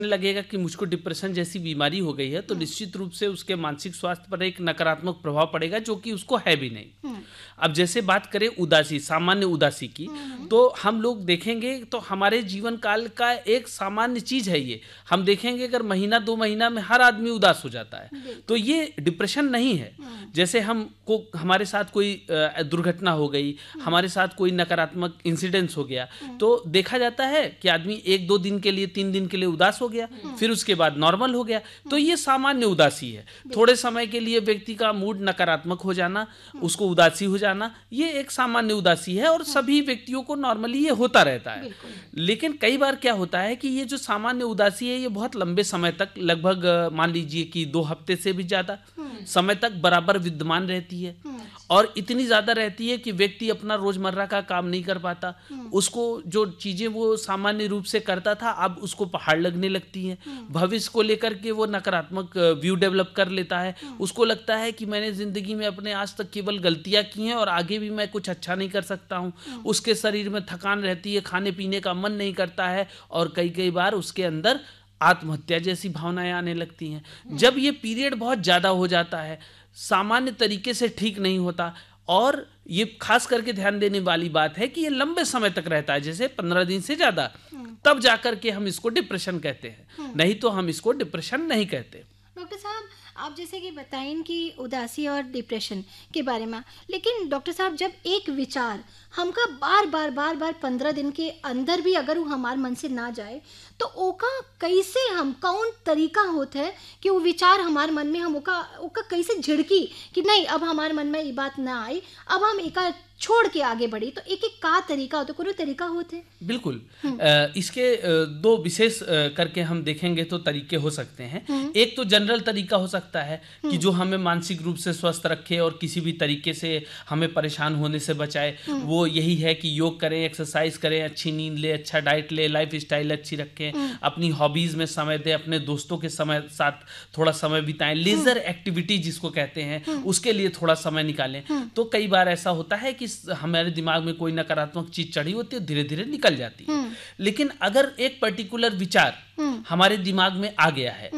लगेगा कि मुझको डिप्रेशन जैसी बीमारी हो गई है, तो निश्चित रूप से उसके मानसिक स्वास्थ्य पर एक नकारात्मक प्रभाव पड़ेगा, जो कि उसको है भी नहीं। अब जैसे बात करें उदासी, सामान्य उदासी की, तो हम लोग देखेंगे तो हमारे जीवन काल का एक सामान्य चीज है ये। हम देखेंगे अगर महीना 2 महीना में हर आदमी उदास हो जाता है, तो ये डिप्रेशन नहीं है। जैसे हमको हमारे साथ कोई दुर्घटना हो गई, हमारे साथ कोई नकारात्मक इंसिडेंस हो गया, तो देखा जाता है कि आदमी 1-2 दिन के लिए, 3 दिन के लिए उदास हो गया, फिर उसके बाद नॉर्मल हो गया। तो ये सामान्य उदासी है। थोड़े समय के लिए व्यक्ति का मूड नकारात्मक हो जाना, उसको उदासी हो जाना, ये एक सामान्य उदासी है और सभी व्यक्तियों को नॉर्मली ये होता रहता है। लेकिन कई बार क्या होता है कि ये जो सामान्य उदासी है, ये बहुत लंबे समय तक, लगभग मान लीजिए कि 2 हफ्ते से भी ज्यादा समय तक बराबर विद्यमान रहती है, और इतनी ज्यादा रहती है कि व्यक्ति अपना रोजमर्रा का काम नहीं कर पाता। उसको जो चीजें वो सामान्य रूप से करता था, अब उसको पहाड़ लगने लगती हैं। भविष्य को लेकर के वो नकारात्मक व्यू डेवलप कर लेता है। उसको लगता है कि मैंने जिंदगी में अपने आज तक केवल गलतियां की हैं और आगे भी मैं कुछ अच्छा नहीं कर सकता हूं। उसके शरीर में थकान रहती है, खाने पीने का मन नहीं करता है, और कई बार उसके अंदर आत्महत्या जैसी भावनाएं आने लगती हैं। जब ये पीरियड बहुत ज्यादा हो जाता है, सामान्य तरीके से ठीक नहीं होता, और ये खास करके ध्यान देने वाली बात है कि ये लंबे समय तक रहता है, जैसे 15 दिन से ज्यादा, तब जाकर के हम इसको डिप्रेशन कहते हैं। नहीं तो हम इसको डिप्रेशन नहीं कहते। डॉक्टर साहब, आप जैसे कि बताएं कि उदासी और डिप्रेशन के बारे में, लेकिन डॉक्टर साहब जब एक विचार हमका बार बार 15 दिन के अंदर भी अगर वो हमारे मन से ना जाए, तो ओका कैसे, हम कौन तरीका होता है कि वो विचार हमारे मन में, हम ओका कैसे झिड़की कि नहीं अब हमारे मन में ये बात ना आई, अब हम एका छोड़ के आगे बढ़ी, तो एक एक का तरीका होता है, कोई तरीका होते हैं? बिल्कुल। इसके 2 विशेष करके हम देखेंगे तो तरीके हो सकते हैं। एक तो जनरल तरीका हो सकता है कि जो हमें मानसिक रूप से स्वस्थ रखे और किसी भी तरीके से हमें परेशान होने से बचाए, वो यही है कि योग करें, एक्सरसाइज करें, अच्छी नींद ले, अच्छा डाइट ले, लाइफ स्टाइल अच्छी रखें, अपनी हॉबीज में समय दें, अपने दोस्तों के साथ थोड़ा समय बिताएं, लेजर एक्टिविटी जिसको कहते हैं, उसके लिए थोड़ा समय निकालें। तो कई बार ऐसा होता है कि हमारे दिमाग में कोई नकारात्मक चीज चढ़ी होती है, धीरे धीरे निकल जाती है। लेकिन अगर एक पर्टिकुलर विचार हमारे दिमाग में आ गया है,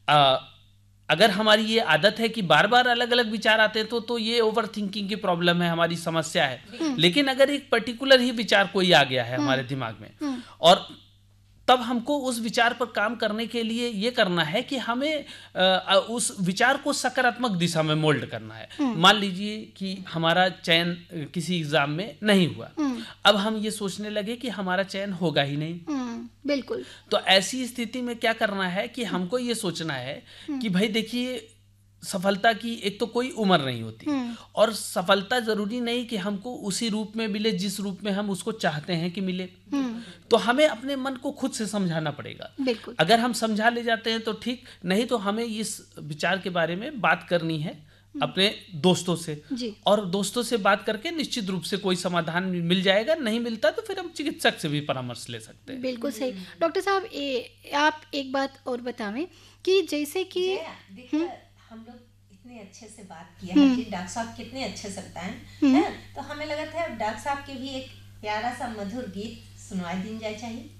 अगर हमारी ये आदत है कि बार बार अलग अलग विचार आते हैं, तो ये ओवर थिंकिंग की प्रॉब्लम है, हमारी समस्या है। लेकिन अगर एक पर्टिकुलर ही विचार कोई आ गया है हमारे दिमाग में, और तब हमको उस विचार पर काम करने के लिए ये करना है कि हमें उस विचार को सकारात्मक दिशा में मोल्ड करना है। मान लीजिए कि हमारा चयन किसी एग्जाम में नहीं हुआ, अब हम ये सोचने लगे कि हमारा चयन होगा ही नहीं। बिल्कुल। तो ऐसी स्थिति में क्या करना है कि हमको ये सोचना है कि भाई देखिए, सफलता की एक तो कोई उम्र नहीं होती, और सफलता जरूरी नहीं कि हमको उसी रूप में मिले जिस रूप में हम उसको चाहते हैं कि मिले। तो हमें अपने मन को खुद से समझाना पड़ेगा। अगर हम समझा ले जाते हैं तो ठीक, नहीं तो हमें इस विचार के बारे में बात करनी है अपने दोस्तों से, और दोस्तों से बात करके निश्चित रूप से कोई समाधान मिल जाएगा। नहीं मिलता तो फिर हम चिकित्सक से भी परामर्श ले सकते हैं। बिल्कुल सही। डॉक्टर साहब, आप एक बात और बतावें कि जैसे कि हम लोग इतने अच्छे से बात किया है कि डॉक्टर साहब कितने अच्छे से बताएं, है? तो हमें लगा था डॉक्टर साहब के भी एक प्यारा सा मधुर गीत सुनवाई दी जाए चाहिए।